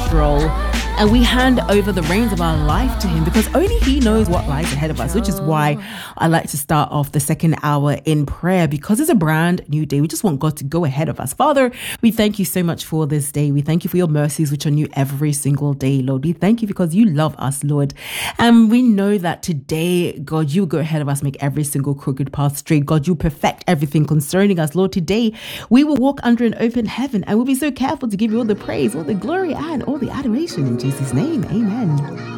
control. And we hand over the reins of our life to him because only he knows what lies ahead of us, which is why I like to start off the second hour in prayer, because it's a brand new day. We just want God to go ahead of us. Father, we thank you so much for this day. We thank you for your mercies, which are new every single day, Lord. We thank you because you love us, Lord. And we know that today, God, you go ahead of us, make every single crooked path straight. God, you perfect everything concerning us, Lord. Today, we will walk under an open heaven and we'll be so careful to give you all the praise, all the glory, and all the adoration. In Jesus' name, amen.